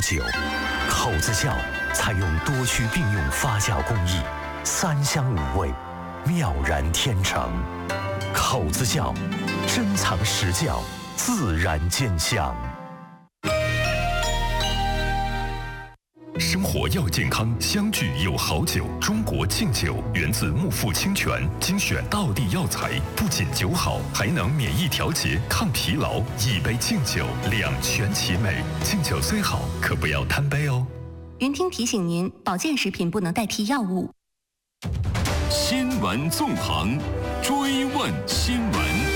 酒。口子窖采用多区并用发酵工艺，3香5味，妙然天成。口子窖，珍藏实窖，自然见香。 生活要健康，相聚有好酒。中国敬酒源自木富清泉，精选道地药材，不仅酒好，还能免疫调节、抗疲劳。一杯敬酒，两全其美。敬酒虽好，可不要贪杯哦。 云听提醒您，保健食品不能代替药物。 新闻纵横，追问新闻。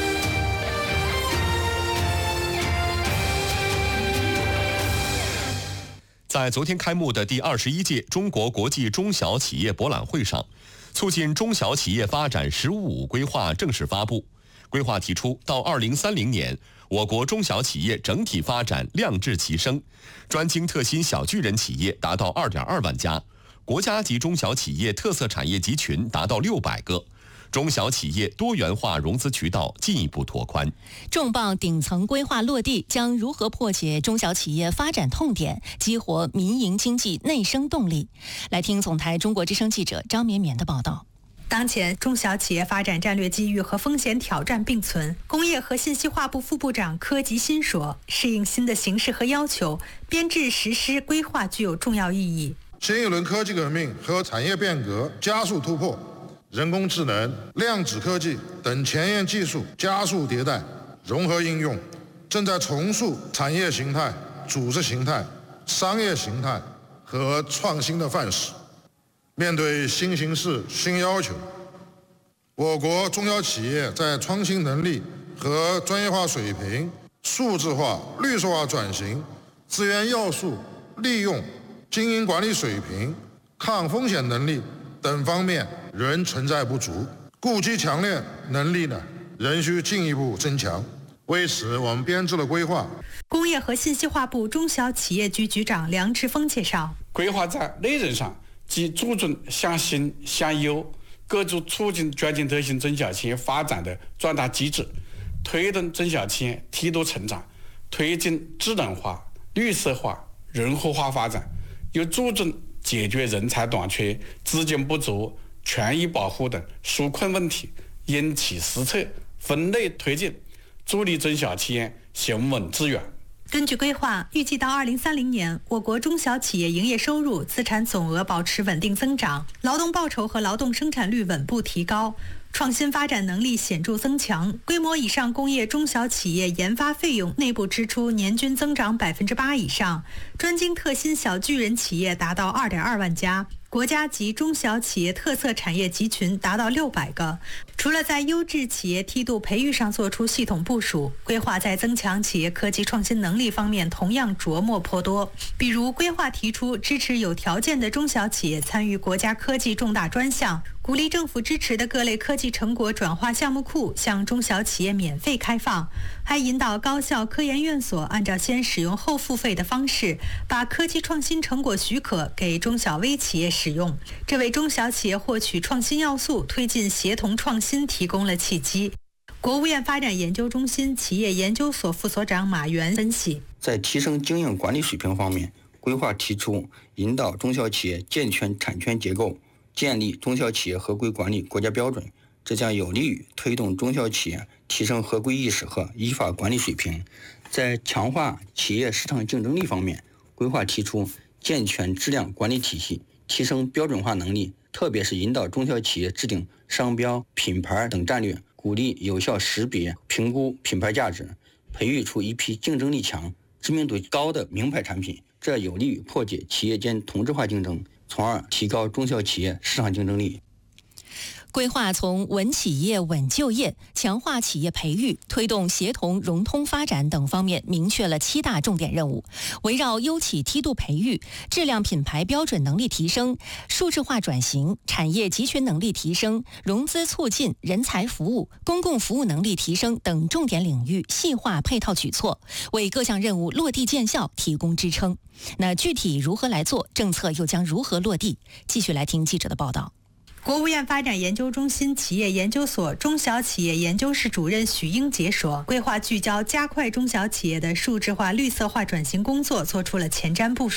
在昨天开幕的第21届中国国际中小企业博览会上，促进中小企业发展“十五五”规划正式发布。规划提出，到2030年，我国中小企业整体发展量质齐升，专精特新小巨人企业达到2.2万家，国家级中小企业特色产业集群达到600个。中小企业多元化融资渠道进一步拓宽。 重磅顶层规划落地，将如何破解中小企业发展痛点，激活民营经济内生动力？来听总台中国之声记者张绵绵的报道。 当前，中小企业发展战略机遇和风险挑战并存。工业和信息化部副部长柯吉新说，适应新的形势和要求，编制实施规划具有重要意义。 新一轮科技革命和产业变革加速突破，人工智能、量子科技等前沿技术加速迭代、融合应用，正在重塑产业形态、组织形态、商业形态和创新的范式。面对新形势、新要求，我国中小企业在创新能力和专业化水平、数字化、绿色化转型、资源要素利用、经营管理水平、抗风险能力等方面仍存在不足，故其强烈能力仍需进一步增强。为此，我们编制了规划。 工业和信息化部中小企业局局长梁志峰介绍， 规划在内容上即注重向新向优，构筑促进专精特新中小企业发展的壮大机制，推动中小企业梯度成长，推进智能化、绿色化、人口化发展，又注重解决人才短缺、资金不足、权益保护等纾困问题，因其施策，分类推进，助力中小企业行稳致远。 根据规划，预计到2030年，我国中小企业营业收入、资产总额保持稳定增长，劳动报酬和劳动生产率稳步提高，创新发展能力显著增强，规模以上工业中小企业研发费用内部支出年均增长8%以上，专精特新小巨人企业达到2.2万家，国家级中小企业特色产业集群达到600个。除了在优质企业梯度培育上做出系统部署，规划在增强企业科技创新能力方面同样琢磨颇多。比如，规划提出支持有条件的中小企业参与国家科技重大专项，鼓励政府支持的各类科技成果转化项目库向中小企业免费开放，还引导高校科研院所按照先使用后付费的方式，把科技创新成果许可给中小微企业使用，这为中小企业获取创新要素、推进协同创新提供了契机。国务院发展研究中心企业研究所副所长马原分析， 在提升经营管理水平方面，规划提出引导中小企业健全产权结构，建立中小企业合规管理国家标准，这将有利于推动中小企业提升合规意识和依法管理水平。在强化企业市场竞争力方面，规划提出健全质量管理体系，提升标准化能力，特别是引导中小企业制定商标、品牌等战略，鼓励有效识别、评估品牌价值，培育出一批竞争力强、知名度高的名牌产品，这有利于破解企业间同质化竞争，从而提高中小企业市场竞争力。 规划从稳企业、稳就业、强化企业培育、推动协同融通发展等方面明确了7大重点任务，围绕优企梯度培育、质量品牌标准能力提升、数字化转型、产业集群能力提升、融资促进、人才服务、公共服务能力提升等重点领域细化配套举措，为各项任务落地见效提供支撑。那具体如何来做，政策又将如何落地？继续来听记者的报道。国务院发展研究中心企业研究所中小企业研究室主任许英杰说，规划聚焦加快中小企业的数字化、绿色化转型工作做出了前瞻部署。